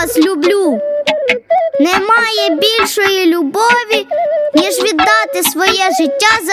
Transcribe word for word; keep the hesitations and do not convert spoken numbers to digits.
вас люблю. Немає більшої любові, ніж віддати своє життя за